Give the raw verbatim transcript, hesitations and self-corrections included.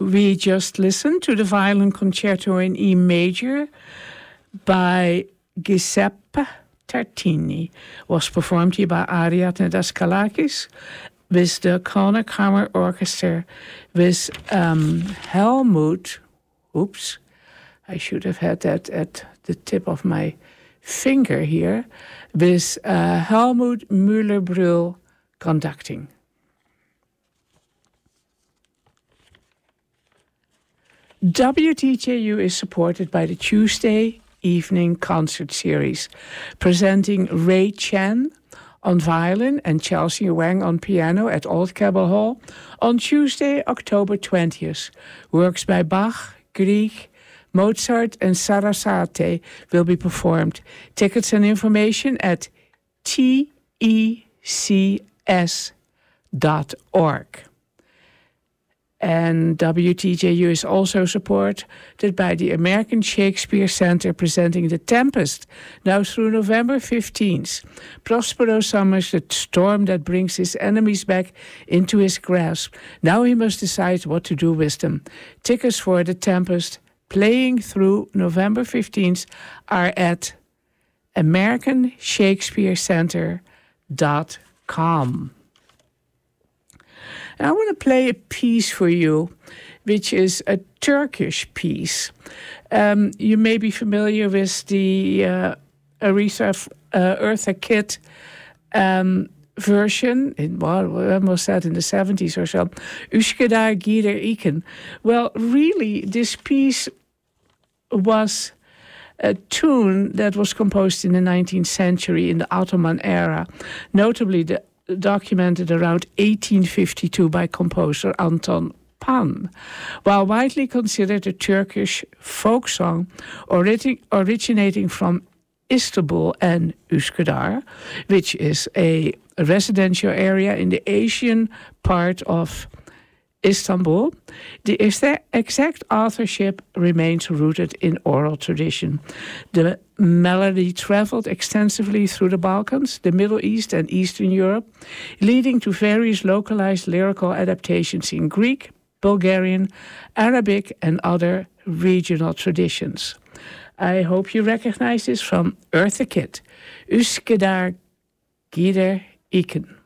we just listened to the violin concerto in E major by Giuseppe Tartini. Was performed here by Ariadne Daskalakis with the Kammer Orchestra with um, Helmut. Oops, I should have had that at the tip of my finger here. With uh, Helmut Müller-Brühl conducting. W T J U is supported by the Tuesday Evening Concert Series, presenting Ray Chen on violin and Chelsea Wang on piano at Old Cabell Hall on Tuesday, October twentieth. Works by Bach, Grieg, Mozart and Sarasate will be performed. Tickets and information at T E C S dot org. And W T J U is also supported by the American Shakespeare Center, presenting The Tempest, now through November fifteenth. Prospero summons the storm that brings his enemies back into his grasp. Now he must decide what to do with them. Tickets for The Tempest, playing through November fifteenth, are at American Shakespeare Center dot com. I want to play a piece for you, which is a Turkish piece. Um, you may be familiar with the uh, Aretha, uh, Eartha Kitt um, version, in, well, when was that, in the seventies or so? Üsküdar Gider İken. Well, really, this piece was a tune that was composed in the nineteenth century in the Ottoman era, notably the documented around eighteen fifty-two by composer Anton Pan. While widely considered a Turkish folk song origi- originating from Istanbul and Üsküdar, which is a residential area in the Asian part of Istanbul, the exact authorship remains rooted in oral tradition. The melody traveled extensively through the Balkans, the Middle East, and Eastern Europe, leading to various localized lyrical adaptations in Greek, Bulgarian, Arabic, and other regional traditions. I hope you recognize this from Eartha Kitt, Üsküdar Gider İken.